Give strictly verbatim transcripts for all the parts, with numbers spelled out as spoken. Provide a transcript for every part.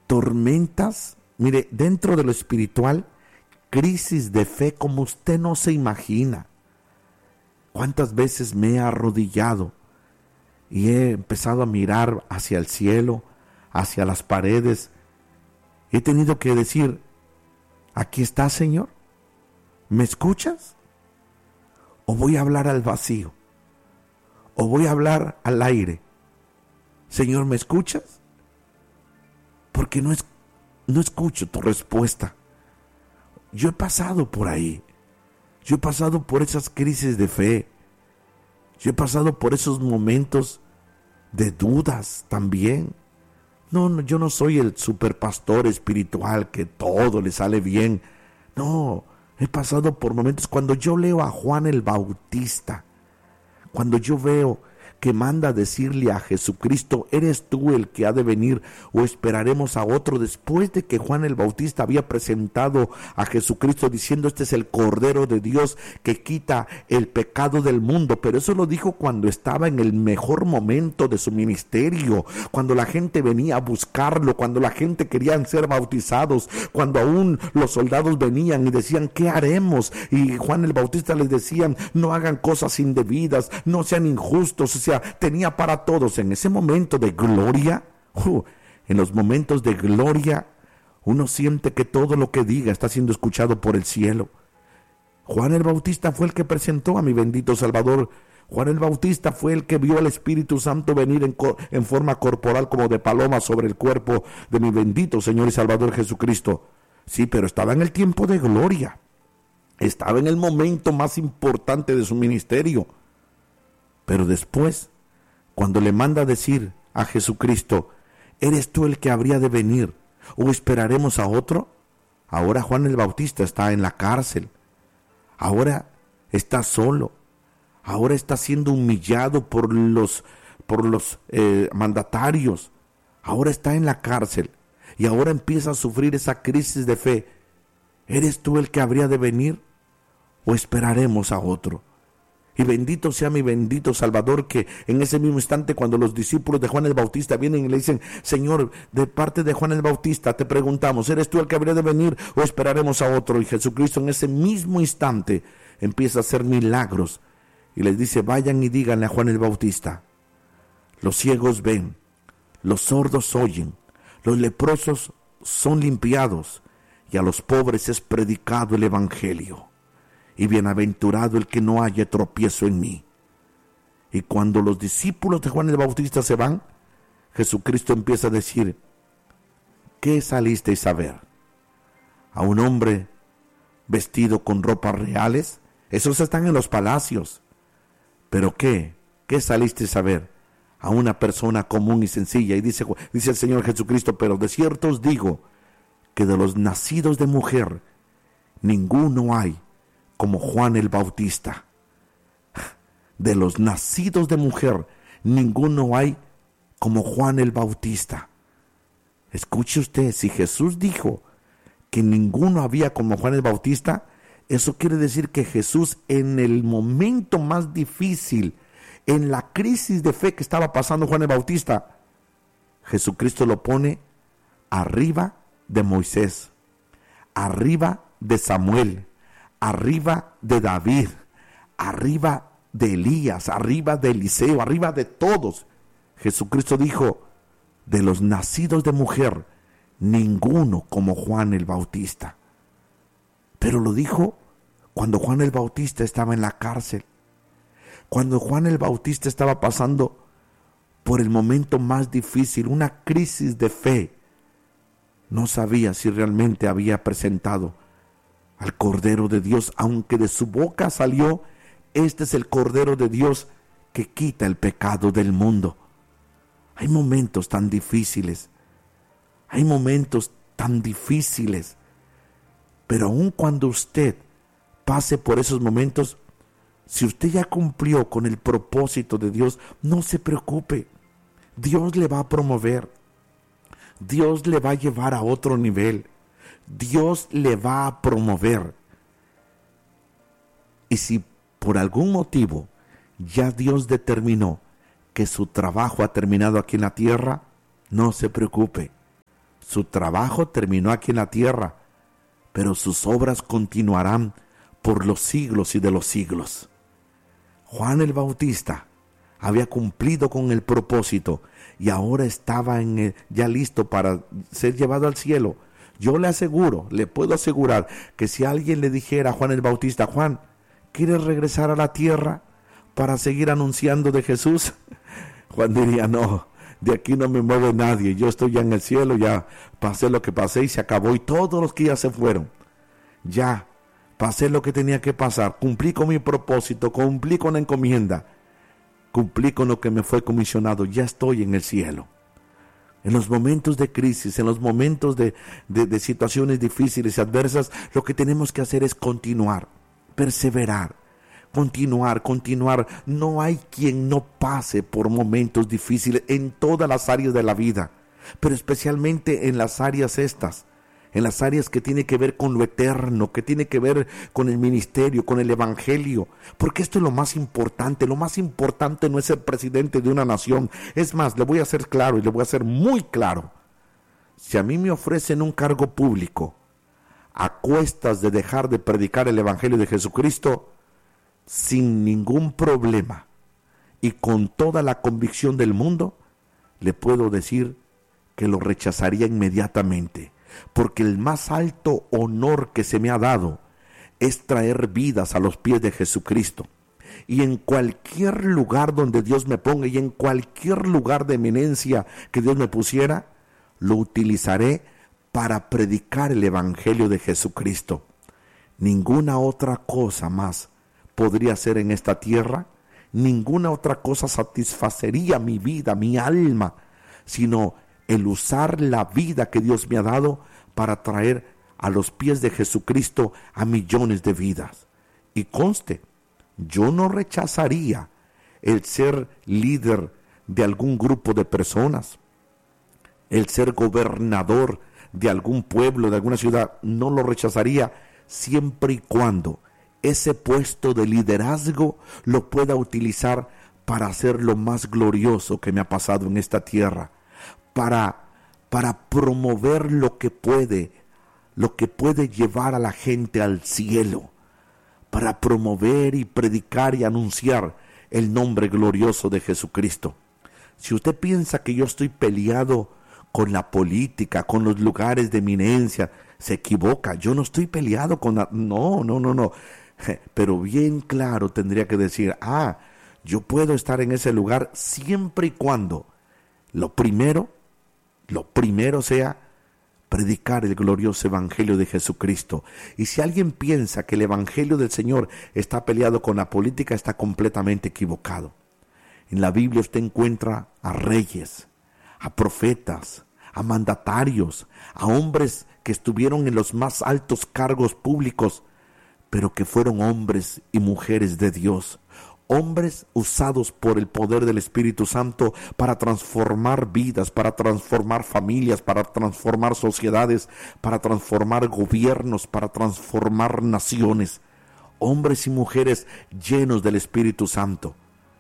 tormentas, mire, dentro de lo espiritual, crisis de fe como usted no se imagina. ¿Cuántas veces me he arrodillado y he empezado a mirar hacia el cielo, hacia las paredes? He tenido que decir, aquí está, Señor, ¿me escuchas? ¿O voy a hablar al vacío? ¿O voy a hablar al aire? Señor, ¿me escuchas? Porque no, es, no escucho tu respuesta. Yo he pasado por ahí. Yo he pasado por esas crisis de fe. Yo he pasado por esos momentos de dudas también. No, no, yo no soy el superpastor espiritual que todo le sale bien. No, he pasado por momentos cuando yo leo a Juan el Bautista, cuando yo veo que manda a decirle a Jesucristo, ¿eres tú el que ha de venir o esperaremos a otro? Después de que Juan el Bautista había presentado a Jesucristo diciendo, este es el Cordero de Dios que quita el pecado del mundo, pero eso lo dijo cuando estaba en el mejor momento de su ministerio, cuando la gente venía a buscarlo, cuando la gente quería ser bautizados, cuando aún los soldados venían y decían, ¿qué haremos? Y Juan el Bautista les decía, no hagan cosas indebidas, no sean injustos. O sea, tenía para todos. En ese momento de gloria, uh, en los momentos de gloria, uno siente que todo lo que diga está siendo escuchado por el cielo. Juan el Bautista fue el que presentó a mi bendito Salvador. Juan el Bautista fue el que vio al Espíritu Santo venir en, co- en forma corporal como de paloma sobre el cuerpo de mi bendito Señor y Salvador Jesucristo. Sí, pero estaba en el tiempo de gloria. Estaba en el momento más importante de su ministerio. Pero después, cuando le manda a decir a Jesucristo, ¿eres tú el que habría de venir o esperaremos a otro? Ahora Juan el Bautista está en la cárcel. Ahora está solo. Ahora está siendo humillado por los, por los eh, mandatarios. Ahora está en la cárcel y ahora empieza a sufrir esa crisis de fe. ¿Eres tú el que habría de venir o esperaremos a otro? Y bendito sea mi bendito Salvador, que en ese mismo instante cuando los discípulos de Juan el Bautista vienen y le dicen, Señor, de parte de Juan el Bautista te preguntamos, ¿eres tú el que habría de venir o esperaremos a otro? Y Jesucristo en ese mismo instante empieza a hacer milagros y les dice, vayan y díganle a Juan el Bautista, los ciegos ven, los sordos oyen, los leprosos son limpiados y a los pobres es predicado el evangelio. Y bienaventurado el que no haya tropiezo en mí. Y cuando los discípulos de Juan el Bautista se van, Jesucristo empieza a decir, ¿qué salisteis a ver? ¿A un hombre vestido con ropas reales? Esos están en los palacios. ¿Pero qué? ¿Qué salisteis a ver? A una persona común y sencilla. Y dice, dice el Señor Jesucristo, pero de cierto os digo, que de los nacidos de mujer, ninguno hay como Juan el Bautista. De los nacidos de mujer, ninguno hay como Juan el Bautista. Escuche usted, si Jesús dijo que ninguno había como Juan el Bautista, eso quiere decir que Jesús en el momento más difícil, en la crisis de fe que estaba pasando Juan el Bautista, Jesucristo lo pone arriba de Moisés, arriba de Samuel, arriba de David, arriba de Elías, arriba de Eliseo, arriba de todos. Jesucristo dijo, de los nacidos de mujer, ninguno como Juan el Bautista. Pero lo dijo cuando Juan el Bautista estaba en la cárcel, cuando Juan el Bautista estaba pasando por el momento más difícil, una crisis de fe. No sabía si realmente había presentado al Cordero de Dios, aunque de su boca salió, este es el Cordero de Dios que quita el pecado del mundo. Hay momentos tan difíciles, hay momentos tan difíciles, pero aun cuando usted pase por esos momentos, si usted ya cumplió con el propósito de Dios, no se preocupe, Dios le va a promover, Dios le va a llevar a otro nivel. Dios le va a promover. Y si por algún motivo ya Dios determinó que su trabajo ha terminado aquí en la tierra, no se preocupe. Su trabajo terminó aquí en la tierra, pero sus obras continuarán por los siglos y de los siglos. Juan el Bautista había cumplido con el propósito y ahora estaba en el, ya listo para ser llevado al cielo. Yo le aseguro, le puedo asegurar que si alguien le dijera a Juan el Bautista: Juan, ¿quieres regresar a la tierra para seguir anunciando de Jesús? Juan diría: no, de aquí no me mueve nadie, yo estoy ya en el cielo, ya pasé lo que pasé y se acabó, y todos los que ya se fueron, ya pasé lo que tenía que pasar, cumplí con mi propósito, cumplí con la encomienda, cumplí con lo que me fue comisionado, ya estoy en el cielo. En los momentos de crisis, en los momentos de, de, de situaciones difíciles y adversas, lo que tenemos que hacer es continuar, perseverar, continuar, continuar. No hay quien no pase por momentos difíciles en todas las áreas de la vida, pero especialmente en las áreas estas, en las áreas que tiene que ver con lo eterno, que tiene que ver con el ministerio, con el evangelio, porque esto es lo más importante. Lo más importante no es ser presidente de una nación. Es más, le voy a ser claro y le voy a ser muy claro. Si a mí me ofrecen un cargo público a cuestas de dejar de predicar el evangelio de Jesucristo, sin ningún problema y con toda la convicción del mundo, le puedo decir que lo rechazaría inmediatamente, porque el más alto honor que se me ha dado es traer vidas a los pies de Jesucristo. Y en cualquier lugar donde Dios me ponga y en cualquier lugar de eminencia que Dios me pusiera, lo utilizaré para predicar el evangelio de Jesucristo. Ninguna otra cosa más podría ser en esta tierra, ninguna otra cosa satisfacería mi vida, mi alma, sino el usar la vida que Dios me ha dado para traer a los pies de Jesucristo a millones de vidas. Y conste, yo no rechazaría el ser líder de algún grupo de personas, el ser gobernador de algún pueblo, de alguna ciudad, no lo rechazaría, siempre y cuando ese puesto de liderazgo lo pueda utilizar para hacer lo más glorioso que me ha pasado en esta tierra, para, para promover lo que puede, lo que puede llevar a la gente al cielo, para promover y predicar y anunciar el nombre glorioso de Jesucristo. Si usted piensa que yo estoy peleado con la política, con los lugares de eminencia, se equivoca. Yo no estoy peleado con la... No, no, no, no. Pero bien claro tendría que decir, ah, yo puedo estar en ese lugar siempre y cuando lo primero, lo primero sea predicar el glorioso evangelio de Jesucristo. Y si alguien piensa que el evangelio del Señor está peleado con la política, está completamente equivocado. En la Biblia usted encuentra a reyes, a profetas, a mandatarios, a hombres que estuvieron en los más altos cargos públicos, pero que fueron hombres y mujeres de Dios, hombres usados por el poder del Espíritu Santo para transformar vidas, para transformar familias, para transformar sociedades, para transformar gobiernos, para transformar naciones, hombres y mujeres llenos del Espíritu Santo.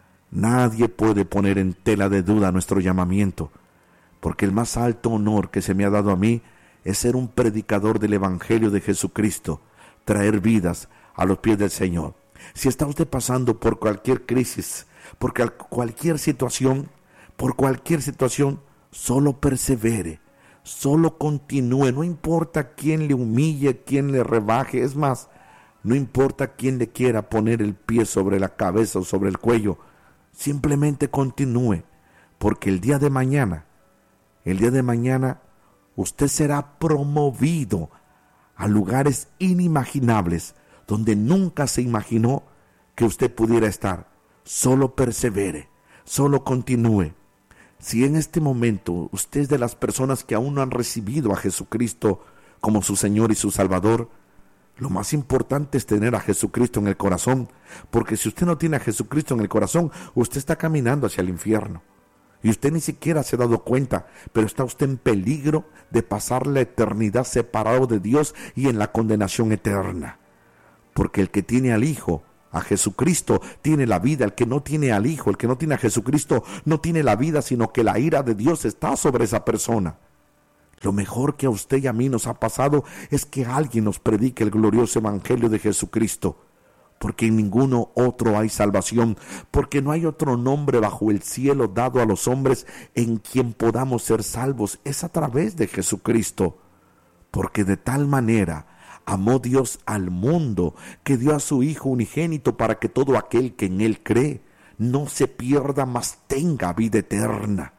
Nadie puede poner en tela de duda nuestro llamamiento, porque el más alto honor que se me ha dado a mí es ser un predicador del Evangelio de Jesucristo, traer vidas a los pies del Señor. Si está usted pasando por cualquier crisis, por cualquier situación, por cualquier situación, solo persevere, solo continúe, no importa quién le humille, quién le rebaje, es más, no importa quién le quiera poner el pie sobre la cabeza o sobre el cuello, simplemente continúe, porque el día de mañana, el día de mañana, usted será promovido a lugares inimaginables, donde nunca se imaginó que usted pudiera estar. Solo persevere, solo continúe. Si en este momento usted es de las personas que aún no han recibido a Jesucristo como su Señor y su Salvador, lo más importante es tener a Jesucristo en el corazón, porque si usted no tiene a Jesucristo en el corazón, usted está caminando hacia el infierno. Y usted ni siquiera se ha dado cuenta, pero está usted en peligro de pasar la eternidad separado de Dios y en la condenación eterna. Porque el que tiene al Hijo, a Jesucristo, tiene la vida. El que no tiene al Hijo, el que no tiene a Jesucristo, no tiene la vida, sino que la ira de Dios está sobre esa persona. Lo mejor que a usted y a mí nos ha pasado es que alguien nos predique el glorioso evangelio de Jesucristo, porque en ninguno otro hay salvación, porque no hay otro nombre bajo el cielo dado a los hombres en quien podamos ser salvos. Es a través de Jesucristo, porque de tal manera amó Dios al mundo que dio a su Hijo unigénito para que todo aquel que en Él cree no se pierda, mas tenga vida eterna.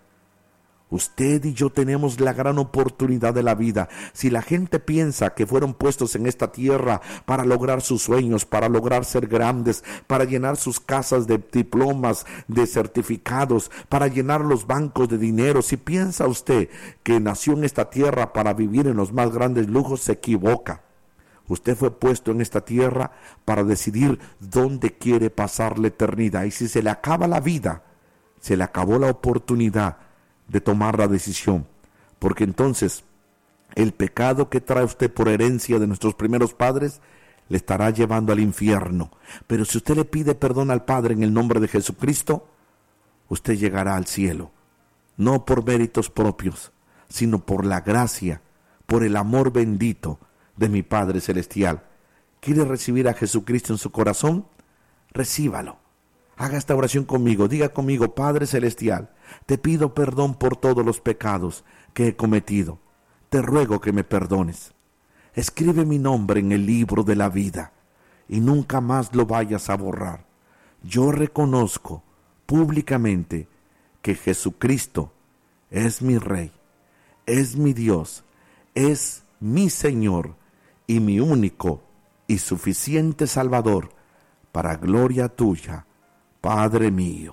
Usted y yo tenemos la gran oportunidad de la vida. Si la gente piensa que fueron puestos en esta tierra para lograr sus sueños, para lograr ser grandes, para llenar sus casas de diplomas, de certificados, para llenar los bancos de dinero, si piensa usted que nació en esta tierra para vivir en los más grandes lujos, se equivoca. Usted fue puesto en esta tierra para decidir dónde quiere pasar la eternidad. Y si se le acaba la vida, se le acabó la oportunidad de tomar la decisión, porque entonces el pecado que trae usted por herencia de nuestros primeros padres le estará llevando al infierno. Pero si usted le pide perdón al Padre en el nombre de Jesucristo, usted llegará al cielo, no por méritos propios, sino por la gracia, por el amor bendito de mi Padre Celestial. ¿Quiere recibir a Jesucristo en su corazón? Recíbalo. Haga esta oración conmigo, diga conmigo: Padre Celestial, te pido perdón por todos los pecados que he cometido. Te ruego que me perdones. Escribe mi nombre en el libro de la vida y nunca más lo vayas a borrar. Yo reconozco públicamente que Jesucristo es mi Rey, es mi Dios, es mi Señor y mi único y suficiente Salvador, para gloria tuya, Padre mío.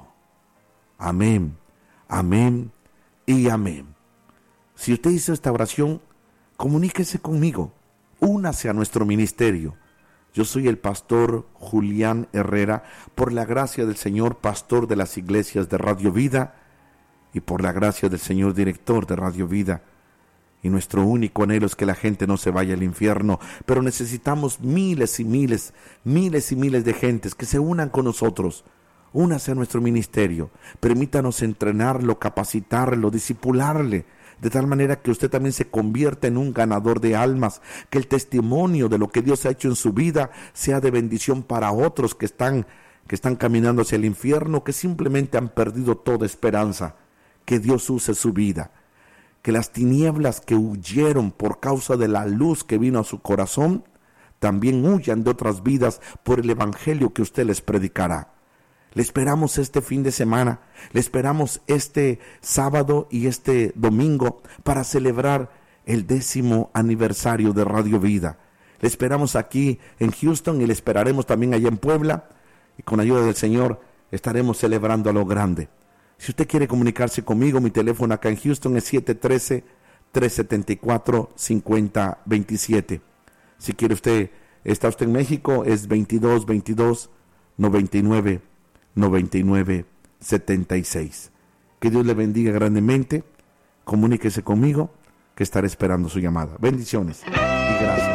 Amén, amén y amén. Si usted hizo esta oración, comuníquese conmigo, únase a nuestro ministerio. Yo soy el pastor Julián Herrera, por la gracia del Señor, pastor de las iglesias de Radio Vida, y por la gracia del Señor, director de Radio Vida. Y nuestro único anhelo es que la gente no se vaya al infierno, pero necesitamos miles y miles, miles y miles de gentes que se unan con nosotros. Únase a nuestro ministerio, permítanos entrenarlo, capacitarlo, discipularle, de tal manera que usted también se convierta en un ganador de almas, que el testimonio de lo que Dios ha hecho en su vida sea de bendición para otros que están, que están caminando hacia el infierno, que simplemente han perdido toda esperanza. Que Dios use su vida, que las tinieblas que huyeron por causa de la luz que vino a su corazón, también huyan de otras vidas por el evangelio que usted les predicará. Le esperamos este fin de semana, le esperamos este sábado y este domingo para celebrar el décimo aniversario de Radio Vida. Le esperamos aquí en Houston y le esperaremos también allá en Puebla, y con ayuda del Señor estaremos celebrando a lo grande. Si usted quiere comunicarse conmigo, mi teléfono acá en Houston es siete uno tres, tres siete cuatro, cinco cero dos siete. Si quiere usted, está usted en México, es veintidós veintidós noventa y nueve noventa y nueve setenta y seis. Que Dios le bendiga grandemente. Comuníquese conmigo, que estaré esperando su llamada. Bendiciones y gracias.